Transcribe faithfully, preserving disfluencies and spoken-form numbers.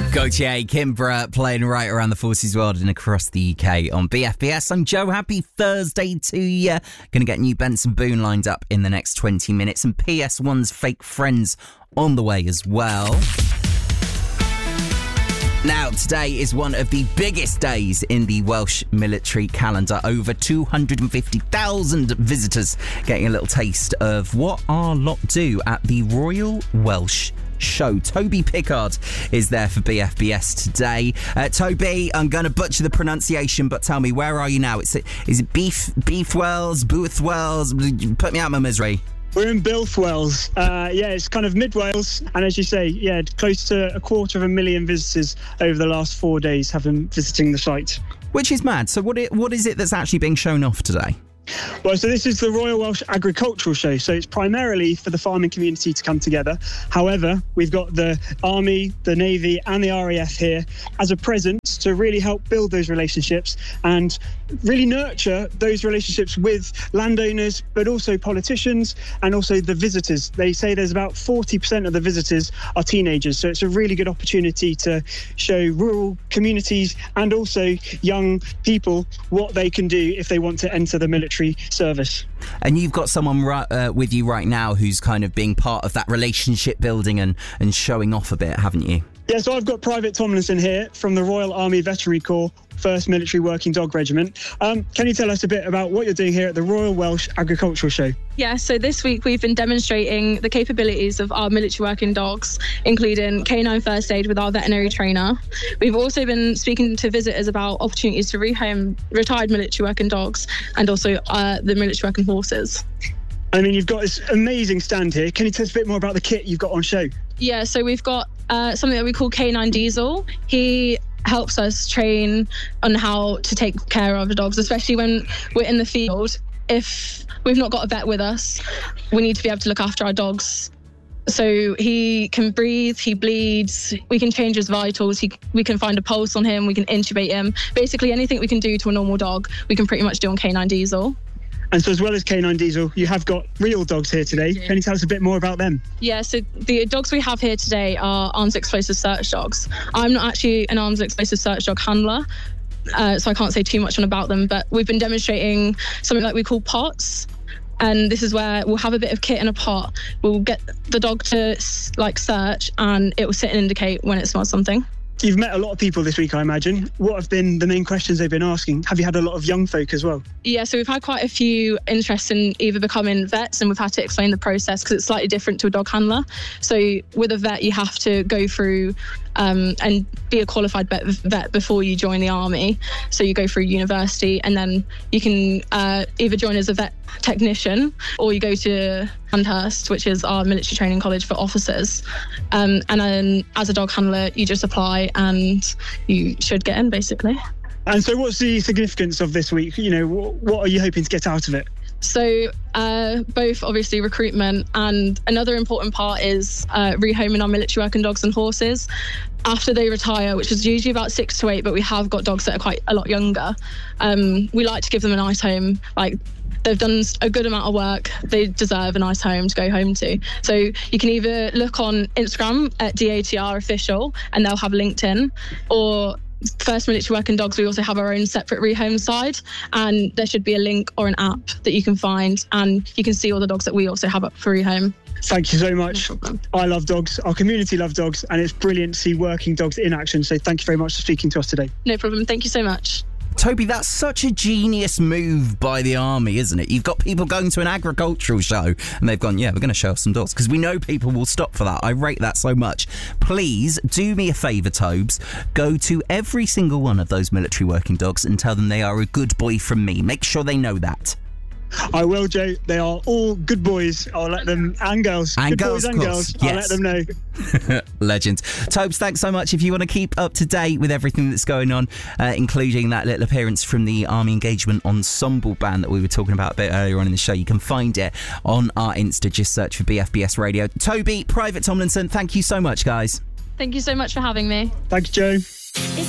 Gautier, Kimbra playing right around the Forces world and across the U K on B F B S. I'm Joe. Happy Thursday to you. Going to get new Benson Boone lined up in the next twenty minutes and P S one's Fake Friends on the way as well. Now, today is one of the biggest days in the Welsh military calendar. Over two hundred fifty thousand visitors getting a little taste of what our lot do at the Royal Welsh Show. Toby Pickard is there for B F B S today. Uh, Toby, I'm going to butcher the pronunciation, but tell me, where are you now? It's, is it Beef, Beefwells, Boothwells? Put me out of my misery. We're in Bilthwells. Uh, yeah, it's kind of mid Wales. And as you say, yeah, close to a quarter of a million visitors over the last four days have been visiting the site. Which is mad. So what it, what is it that's actually being shown off today? Well, so this is the Royal Welsh Agricultural Show. So it's primarily for the farming community to come together. However, we've got the Army, the Navy and the R A F here as a presence to really help build those relationships and really nurture those relationships with landowners, but also politicians and also the visitors. They say there's about forty percent of the visitors are teenagers. So it's a really good opportunity to show rural communities and also young people what they can do if they want to enter the military service. And you've got someone right, uh, with you right now who's kind of being part of that relationship building and, and showing off a bit, haven't you? Yeah, so I've got Private Tomlinson here from the Royal Army Veterinary Corps, first Military Working Dog Regiment. Um, can you tell us a bit about what you're doing here at the Royal Welsh Agricultural Show? Yeah, so this week we've been demonstrating the capabilities of our military working dogs, including canine first aid with our veterinary trainer. We've also been speaking to visitors about opportunities to rehome retired military working dogs and also uh, the military working horses. I mean, you've got this amazing stand here. Can you tell us a bit more about the kit you've got on show? Yeah, so we've got uh, something that we call Canine Diesel. He helps us train on how to take care of the dogs, especially when we're in the field. If we've not got a vet with us, we need to be able to look after our dogs. So he can breathe, he bleeds, we can change his vitals, he, we can find a pulse on him, we can intubate him. Basically anything we can do to a normal dog, we can pretty much do on Canine Diesel. And so as well as Canine Diesel, you have got real dogs here today. Can you tell us a bit more about them? Yeah, so the dogs we have here today are arms explosive search dogs. I'm not actually an arms explosive search dog handler, uh, so I can't say too much on about them, but we've been demonstrating something like we call pots. And this is where we'll have a bit of kit in a pot. We'll get the dog to like search and it will sit and indicate when it smells something. You've met a lot of people this week, I imagine. What have been the main questions they've been asking? Have you had a lot of young folk as well? Yeah, so we've had quite a few interests in either becoming vets, and we've had to explain the process because it's slightly different to a dog handler. So with a vet, you have to go through um, and be a qualified vet, vet before you join the army. So you go through university and then you can uh, either join as a vet technician or you go to Sandhurst, which is our military training college for officers. Um, and then as a dog handler, you just apply and you should get in, basically. And so what's the significance of this week? You know, what, what are you hoping to get out of it? So uh, both obviously recruitment, and another important part is uh, rehoming our military working dogs and horses after they retire, which is usually about six to eight, but we have got dogs that are quite a lot younger. Um, we like to give them a nice home. Like, they've done a good amount of work. They deserve a nice home to go home to. So you can either look on Instagram at D A T R official and they'll have LinkedIn, or First Military Working Dogs, we also have our own separate rehome side, and there should be a link or an app that you can find and you can see all the dogs that we also have up for rehome. Thank you so much. No problem. I love dogs. Our community love dogs, and it's brilliant to see working dogs in action. So thank you very much for speaking to us today. No problem. Thank you so much. Toby, that's such a genius move by the army, isn't it? You've got people going to an agricultural show and they've gone, yeah, we're going to show off some dogs, because we know people will stop for that. I rate that so much. Please do me a favour, Tobes. Go to every single one of those military working dogs and tell them they are a good boy from me. Make sure they know that. I will, Joe. They are all good boys. I'll let them, and girls. And good girls, boys and girls. Yes. I'll let them know. Legend. Tobes, thanks so much. If you want to keep up to date with everything that's going on, uh, including that little appearance from the Army Engagement Ensemble Band that we were talking about a bit earlier on in the show, you can find it on our Insta. Just search for B F B S Radio. Toby, Private Tomlinson, thank you so much, guys. Thank you so much for having me. Thanks, Joe. It's